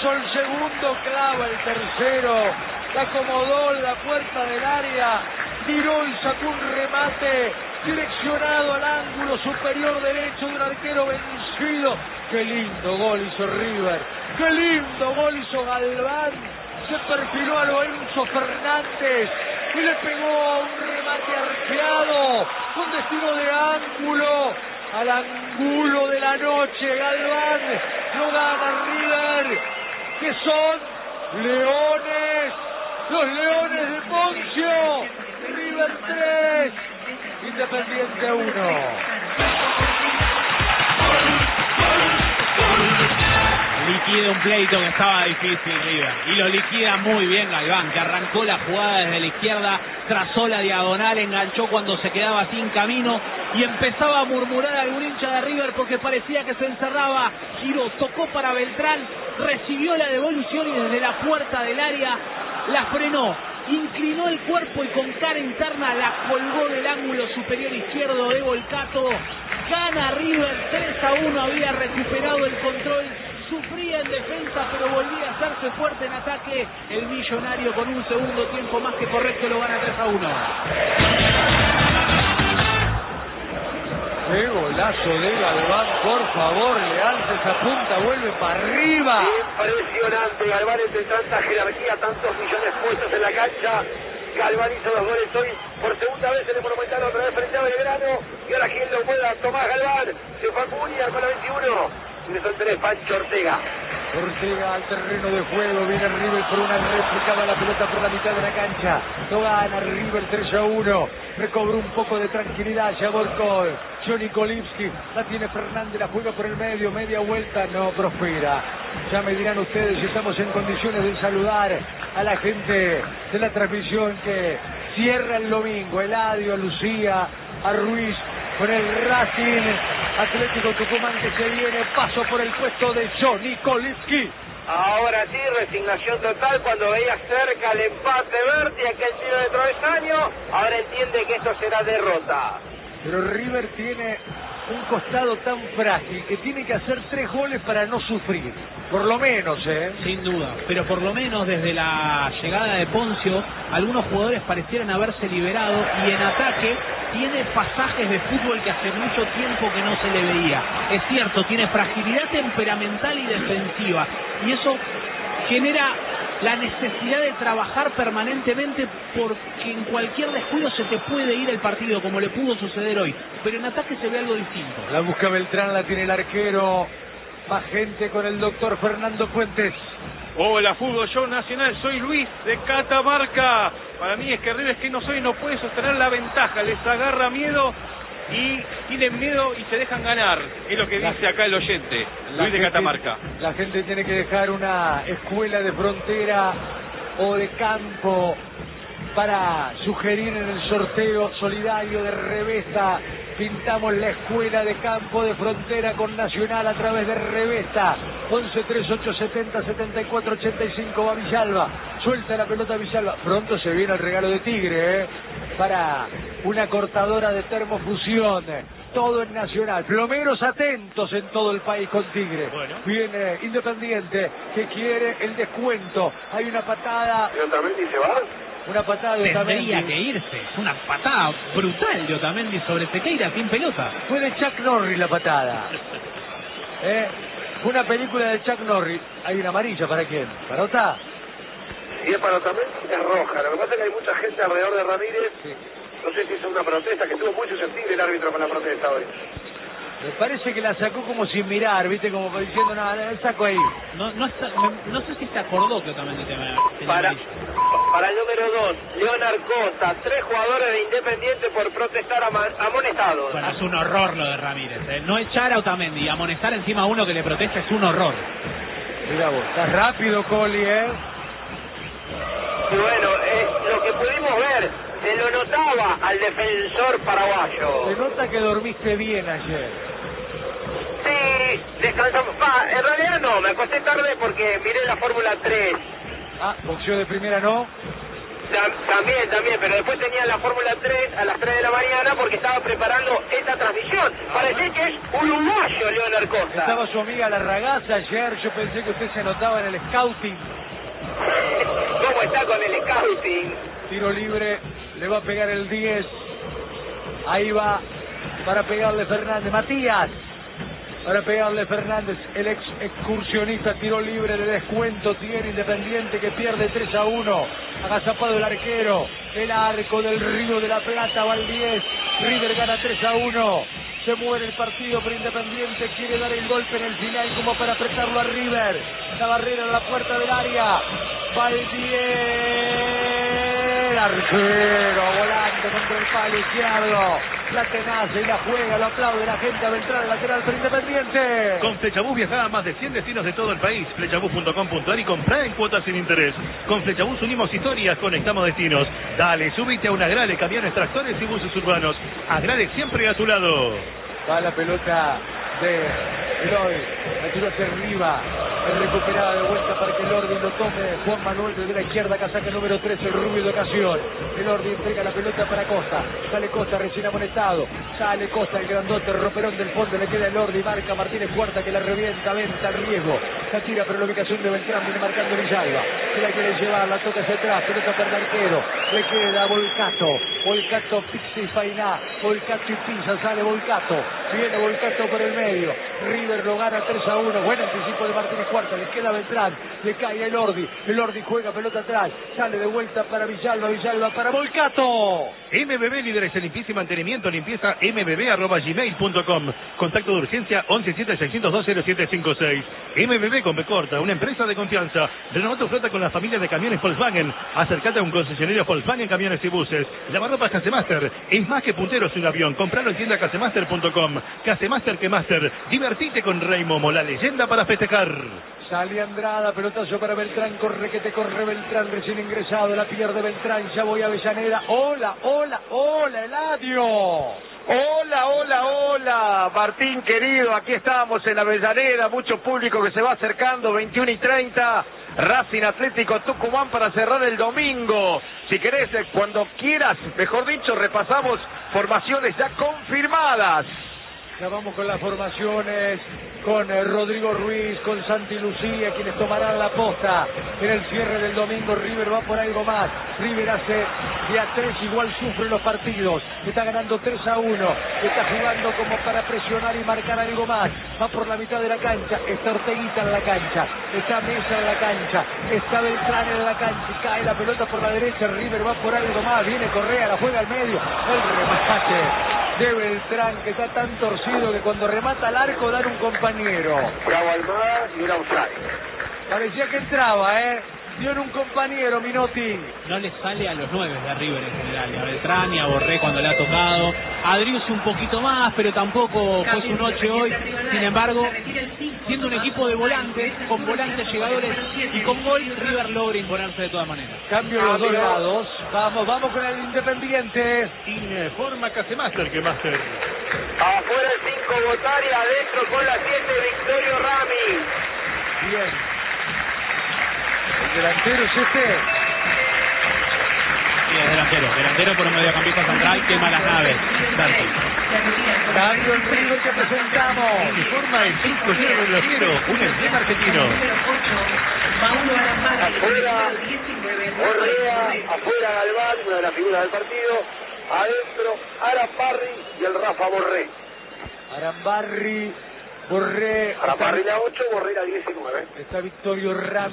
hizo el segundo, clava el tercero, la acomodó en la puerta del área, tiró y sacó un remate direccionado al ángulo superior derecho de un arquero vencido. Qué lindo gol hizo River, qué lindo gol hizo Galván. Se perfiló a Lorenzo Fernández y le pegó un remate arqueado con destino de ángulo, al ángulo de la noche. Galván lo gana River, que son leones, los leones de Poncio. River 3, Independiente 1. Liquida un pleito que estaba difícil River, y lo liquida muy bien Galván, que arrancó la jugada desde la izquierda, trazó la diagonal, enganchó cuando se quedaba sin camino y empezaba a murmurar algún hincha de River porque parecía que se encerraba. Giró, tocó para Beltrán, recibió la devolución y desde la puerta del área la frenó, inclinó el cuerpo y con cara interna la colgó del ángulo superior izquierdo de Volcato. Gana River 3-1, había recuperado el control, sufría en defensa pero volvía a hacerse fuerte en ataque. El millonario con un segundo tiempo más que correcto lo gana 3-1. ¡Qué golazo de Galván! Por favor, le alza esa punta, vuelve para arriba. Impresionante, Galván, entre tanta jerarquía, tantos millones puestos en la cancha. Galván hizo 2 goles hoy por segunda vez en el Monumental, otra vez frente a Belgrano. Y ahora quien lo pueda, Tomás Galván. Se fue a Cunha con la 21. Y son 3, Pancho Ortega. Ortega al terreno de juego, viene River por una réplica de la pelota por la mitad de la cancha. Lo gana River 3-1. Recobró un poco de tranquilidad, ya volcó Johnny Kolipski, la tiene Fernández, la juega por el medio, media vuelta, no prospera. Ya me dirán ustedes si estamos en condiciones de saludar a la gente de la transmisión que cierra el domingo. Eladio, a Lucía, a Ruiz, con el Racing Atlético Tucumán que se viene, paso por el puesto de Johnny Kolipski. Ahora sí, resignación total cuando veía cerca el empate Berti, aquel tiro de travesaño. Ahora entiende que esto será derrota. Pero River tiene un costado tan frágil que tiene que hacer 3 goles para no sufrir, por lo menos, Sin duda, pero por lo menos desde la llegada de Poncio, algunos jugadores parecieran haberse liberado y en ataque tiene pasajes de fútbol que hace mucho tiempo que no se le veía. Es cierto, tiene fragilidad temperamental y defensiva, y eso genera la necesidad de trabajar permanentemente porque en cualquier descuido se te puede ir el partido, como le pudo suceder hoy, pero en ataque se ve algo distinto. La busca Beltrán, la tiene el arquero. Más gente con el doctor Fernando Fuentes. Hola, Fútbol Show Nacional, soy Luis de Catamarca. Para mí es que River, que no puede sostener la ventaja, les agarra miedo y tienen miedo y se dejan ganar, es lo que dice acá el oyente, Luis de Catamarca. La gente tiene que dejar una escuela de frontera o de campo para sugerir en el sorteo solidario de Revesta. Pintamos la escuela de campo de frontera con Nacional a través de Revesta. 11-3870-7485 va Villalba. Suelta la pelota Villalba. Pronto se viene el regalo de Tigre, para una cortadora de termofusión. Todo en Nacional. Plomeros atentos en todo el país con Tigre. Bueno. Viene Independiente que quiere el descuento. Hay una patada. ¿Y Otamendi se va? Una patada de Otamendi. Tendría que irse. Es una patada brutal de Otamendi sobre Sequeira sin pelota. Fue de Chuck Norris la patada. Una película de Chuck Norris. Hay una amarilla, ¿para quién? ¿Para Otá? Si es para Otamendi, es roja. Lo que pasa es que hay mucha gente alrededor de Ramírez. Sí. No sé si es una protesta, que estuvo muy susceptible el árbitro con la protesta hoy. Me parece que la sacó como sin mirar, ¿viste? Como diciendo, nada, el saco ahí. No sé si se acordó que Otamendi tenía para el número 2, Leonard Costa, 3 jugadores de Independiente por protestar amonestados. Bueno, es un horror lo de Ramírez, No echar a Otamendi y amonestar encima a uno que le protesta es un horror. Mira vos, está rápido Coli, Y bueno, lo que pudimos ver, se lo notaba al defensor paraguayo. Se nota que dormiste bien ayer. Sí, descansamos. En realidad no, me acosté tarde porque miré la Fórmula 3. Ah, boxeo de primera no. También, pero después tenía la Fórmula 3 a las 3 de la mañana porque estaba preparando esta transmisión. Parece que es uruguayo Leonard Costa. Estaba su amiga La Ragazza ayer, yo pensé que usted se anotaba en el scouting. ¿Cómo está con el scouting? Tiro libre, le va a pegar el 10. Ahí va para pegarle Fernández. Matías. Para pegarle Fernández, el ex excursionista, tiro libre de descuento, tiene Independiente que pierde 3-1, agazapado el arquero, el arco del Río de la Plata, va al 10, River gana 3-1, se muere el partido, pero Independiente quiere dar el golpe en el final como para apretarlo a River, la barrera en la puerta del área, va el 10, arquero volando contra el palo izquierdo, la tenaza y la juega, lo aplaude la gente a Beltrán, lateral para Independiente. Con Flechabús viaja a más de 100 destinos de todo el país. Flechabús.com.ar y comprá en cuotas sin interés. Con Flechabús unimos historias, conectamos destinos. Dale, súbite a un Agrale, camiones, tractores y buses urbanos. Agrale siempre a tu lado. Va la pelota de Eloy, la tiró hacia arriba, es recuperada de vuelta para que Elordi lo tome. Juan Manuel desde la izquierda, casaca número 3, el rubio de ocasión. Elordi entrega la pelota para Costa, sale Costa recién amonestado, sale Costa, el grandote, roperón del fondo, le queda Elordi, marca Martínez Cuarta que la revienta, venta, riesgo, la tira pero la ubicación de Beltrán, viene marcando Villalba, se la quiere llevar, la toca hacia atrás, pelota para el arquero, le queda Volcato, Pixi y Fainá, Volcato y Pisa, sale Volcato, viene Volcato por el medio, River lo gana 3-1, buen anticipo de Martínez Cuarta, le queda Beltrán, le cae a Elordi juega pelota atrás, sale de vuelta para Villalba para Volcato. MBB líderes en limpieza y mantenimiento, limpieza mbb@gmail.com. Contacto de urgencia 1176020756. MBB con B corta, una empresa de confianza. Renová tu flota con la familia de camiones Volkswagen. Acércate a un concesionario Volkswagen Camiones y Buses. Lavarropas Casemaster, es más que punteros un avión. Compralo en tienda casemaster.com. Casemaster que Master. Divertite con Rey Momo, la leyenda para festejar. Sale Andrada, pelotazo para Beltrán, corre Beltrán, recién ingresado, la pierde Beltrán, ya voy a Avellaneda. Hola, Eladio. Hola, Martín querido, aquí estamos en Avellaneda, mucho público que se va acercando, 21:30, Racing Atlético Tucumán para cerrar el domingo. Si querés, cuando quieras, mejor dicho, repasamos formaciones ya confirmadas. Ya vamos con las formaciones, con Rodrigo Ruiz, con Santi Lucía, quienes tomarán la posta en el cierre del domingo. River va por algo más. River hace de a 3, igual sufre los partidos. Está ganando 3-1. Está jugando como para presionar y marcar algo más. Va por la mitad de la cancha. Está Orteguita en la cancha. Está Mesa en la cancha. Está Beltrán en la cancha. Y cae la pelota por la derecha. River va por algo más. Viene Correa, la juega al medio. El remate de Beltrán, que está tan torcido que cuando remata al arco dan un compañero. Bravo Almada y una offside. Parecía que entraba, dio en un compañero Minotti. No le sale a los 9 de River en general, a Beltrán y a Borré cuando le ha tocado. A Driussi un poquito más, pero tampoco fue su noche hoy. Sin embargo, siendo un equipo de volantes, con volantes llegadores y con gol, River logra imponerse de todas maneras. Cambio en los dos lados. Vamos con el Independiente. Informa Casemaster que Master. Afuera el 5 Botari, adentro con la 7 Victorio Rami. Bien. El delantero es este. Sí, es delantero por un mediocampista central, quema las naves. Cambio en River que presentamos. Informa el 5 relojero, un emblema argentino. Afuera Correa, afuera Galván, una de las figuras del partido. Adentro Arambarri y el Rafa Borré. Arambarri, Borré. Arambarri la 8, Borré la 19. Está Victorio Rami.